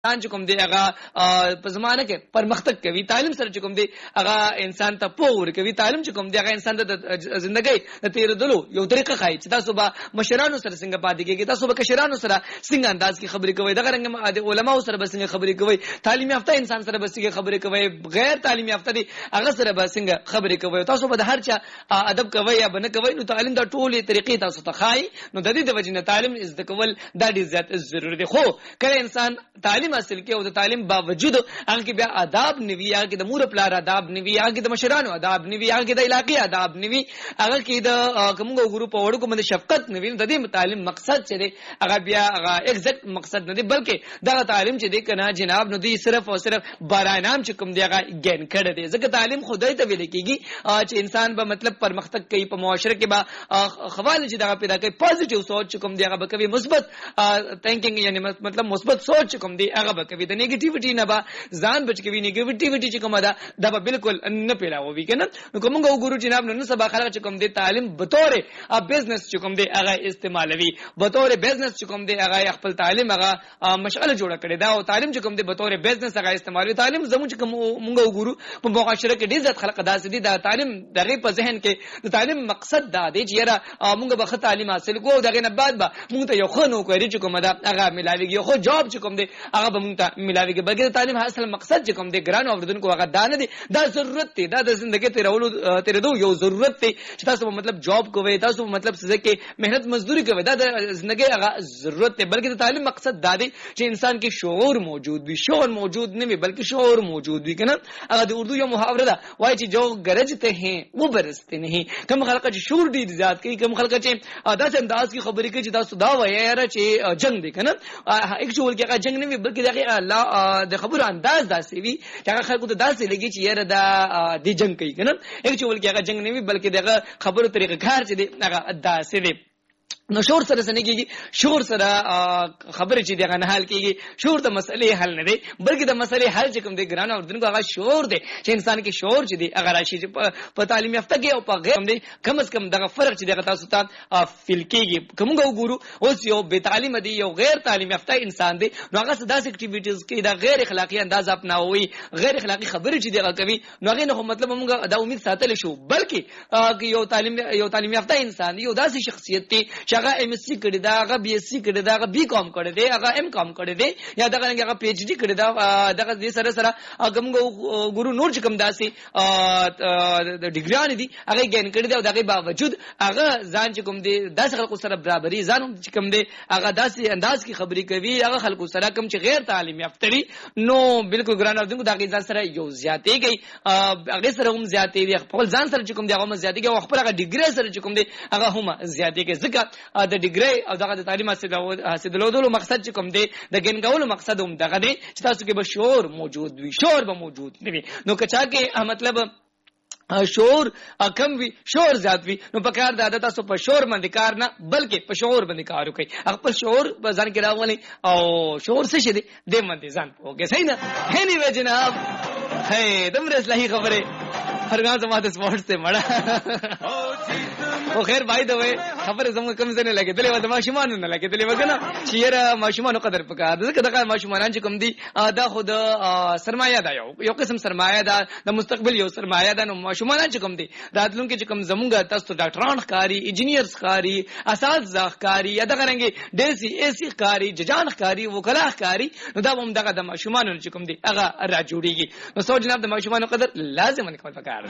چې کوم دی هغه په زمانه کې پرمختګ کوي تعلیم سره چې کوم دی هغه انسان ته پوهه ورکوي تعلیم چې کوم دی هغه انسان ته د ژوندۍ د تیرېدلو یو طریقه ښایي چې تاسو به مشرانو سره څنګه پاتې کېږئ تاسو به کشرانو سره څنګه انداز کې خبرې کوئ دغه رنګ د علماو سره به څنګه خبرې کوئ تعلیم یافته انسان سره به څنګه خبرې کوئ غیر تعلیم یافته دی هغه سره به څنګه خبرې کوئ تاسو به د هر چا ادب کوئ یا بنه کوئ نو تعلیم د ټولې طریقې تاسو ته ښایي نو د دې د وجې نه تعلیم زده کول دا ډېر زیات ضروري دی خو کله انسان تعلیم حاصل کوي او د تعلیم باوجود هغه کې بیا آداب نوي هغه کې د مور پلار آداب نوي هغه کې د مشرانو آداب نوي هغه کې د علاقې آداب نوي هغه کې د کومو ګورو په وړو کوم د شفقت نوي د دې تعلیم مقصد چې دی هغه بیا هغه ایگزیکټ مقصد نه دی بلکې دا تعلیم چې دی کنه جناب نو دی صرف او صرف برانام چې کوم دی هغه ګین کړه دی ځکه تعلیم خدای ته ویل کېږي چې انسان به مطلب پرمختګ کوي په معاشره کې به خواله چې دا پیدا کوي پوزټیو سوچ کوم دی هغه به کوي مثبت تھینکینګ یعنی مطلب مثبت سوچ کوم دی هغه به کوي د نیگیټیویټی نه به ځان بچ کوي نیگیټیویټی چې کومه ده دا به بالکل نه پیلاوي کنه نو کومه ګورو جناب نن سبا خلک چې کوم دی تعلیم به تور بزنس چې کوم دی هغه استعمالوي به تور بزنس چې کوم دی هغه خپل تعلیم هغه مشغله جوړه کړي دا او تعلیم چې کوم دی به تور بزنس هغه استعمالوي تعلیم زموږ چې کومه ګورو په معاشره کې ډیر ځات خلک داسې دي دا تعلیم دغه په ذهن کې د تعلیم مقصد دا دی چې یاره موږ به ښه تعلیم حاصل کوو دغه نه بعد به موږ ته یو ښه نوکری چې کومه ده هغه ملاويږي یو ښه جاب چې کوم دی هغه به موږ ته ملاويږي بلکې تعلیم حاصل مقصد چې کوم دی ګران اوردونکو هغه دا نه دی دا ضرورت دی دا د ژوندۍ تیرېدو یو ضرورت دی چې تاسو مطلب جاب کوئ تاسو مطلب څه کې مهنت مزدوري کوئ دا د ژوندۍ هغه ضرورت دی بلکې د تعلیم مقصد دا دی چې انسان کې شعور موجود وي شعور موجود نه وي بلکې شعور موجود وي کنه هغه د اردو یو محاوره ده وایي چې جو گرجتے ہیں وہ برستے نہیں کوم خلک چې شعور ډیر زیات کوي کوم خلک چې داسې انداز کې خبرې کوي چې تاسو دا وایي چې جنگ دی کنه اکچوال کې هغه جنگ نه وي بلکې دغه الله د خبرو انداز داسې وي چې هغه خلکو ته داسې لګي چې یاره دا د جنگ کوي کنه اکچوال کې هغه جنگ نه وي بلکې دغه خبرو طریقه کار چې دی هغه داسې دی نو شعور سره څنګه کېږي شعور سره خبرې چې دغه نه حل کېږي شعور د مسلې حل نه دی بلکې د مسلې حل چې کوم دی ګران اوردونکو هغه شعور دی چې انسان کې شعور چې دی هغه راشي چې په تعلیم یافته کې او په غیر دی کم از کم دغه فرق چې دغه تاسو ته فیل کېږي کوم وګورو اوس یو بې تعلیم دی یو غیر تعلیم یافته انسان دی نو هغه داسې اکټیویټیز کې دا غیر اخلاقی انداز اپناوي غیر اخلاقی خبرې چې دغه کوي نو هغه نه مطلب موږ دا امید ساتل شو بلکې یو تعلیم یافته انسان یو داسې شخصیت دی هغه ایم ایس سی کړی دا هغه بی ایس سی کړی دا هغه بی کام کړی دی هغه ایم کام کړی دی یا دغه هغه پی ایچ ډی کړی دا دغه دې سره سره کوم ګورو نور چې کوم داسې د ډیګریان دي هغه ګین کړی دی او دغه باوجود هغه ځان چې کوم دی داسې خلکو سره برابرۍ ځان چې کوم دی هغه داسې انداز کې خبرې کوي هغه خلکو سره کوم چې غیر تعلیم یافته دي نو بالکل ګران اوردونکو دغه ځان سره یو زیاتې کوي هغه سره هم زیاتې وي خپل ځان سره چې کوم دی هغه هم زیاتې کوي خپل هغه ډیګری سره چې کوم دی هغه هم زیاتې کوي ځکه د ډیګری او دغه د تعلیم حاصلولو مقصد چې کوم دی د ګنګولو مقصد هم دغه دی چې تاسو کې به شعور موجود وي شعور به موجود نه وي نو کچا کې مطلب شعور کم وي شعور زیات وي نو په کار د تاسو په شعور باندې کار نه بلکې په شعور باندې کار وکړئ خپل شعور په ځان کې راولئ او شعور څه شي دی د باندې ځان پوهه صحیح نه هني وی جناب هي دمر اصلاحي خبره فرغان زما د سپورټس ته مړه او خیر بھائی دا وې خبره زموږ کم ځنه لګېدلې و د ماشومان نه لګېدلې وګنه چې یاره ماشومان قدر پکار ځکه دغه ماشومان چې کوم دي دا خود سرمایه ده یو قسم سرمایه ده د مستقبل یو سرمایه ده نو ماشومان چې کوم دي راتلونکي چې کوم زمونږ تاسو ډاکټران ښکاری انجینیرز ښکاری اساتذه ښکاری یا دغه رنګي ډیسی ایسی ښکاری ججان ښکاری وکلا ښکاری نو دا هم دغه د ماشومان چې کوم دي هغه را جوړیږي نو سو جناب د ماشومان قدر لازم نه کول پکار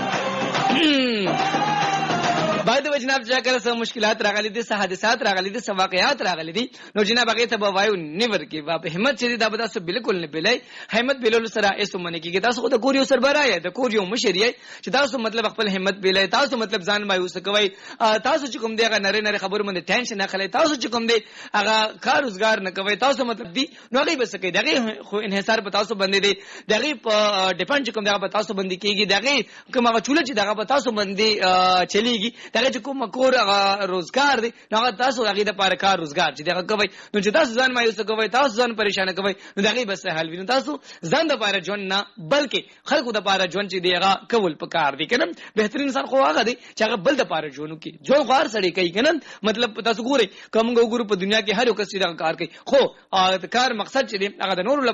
بعد جناب چې کله سم مشکلات راغلي دي سه حادثات راغلي دي سه واقعات راغلي دي نو جناب هغه ته وایو نیور کې په همت چې دا به تاسو بالکل نه بلای همت بلول سره ایسو منې کې تاسو خو د کور یو سربراه یې د کور یو مشر یې چې تاسو مطلب خپل همت بلای تاسو مطلب ځان مایوس کوي تاسو چې کوم دی هغه نری خبرو باندې ټینشن نه خلای تاسو چې کوم دی هغه کار روزګار نه کوي تاسو مطلب دی نو هغه به سکه دغه خو انحصار په تاسو باندې دی دغه په ډیپند چې کوم دی په تاسو باندې کېږي دغه کوم هغه چوله چې دغه په تاسو باندې چلیږي دغه چې کوم کور روزګار دی هغه تاسو هغه د پاره کار روزګار چې دغه کوي نو چې تاسو ځان مایوس کوي تاسو ځان پریشان کوي نو دغه بس حل ویني تاسو ځان د پاره ژوند نه بلکې خلکو د پاره ژوند چې دیغه کول پکار دی کنه بهترین انسان خو هغه دی چې هغه بل د پاره ژوند کوي جو غار سړی کوي کنه مطلب تاسو ګورئ کوم ګورو په دنیا کې هر یو کس چې دا کار کوي خو کار مقصد چې دی هغه د نور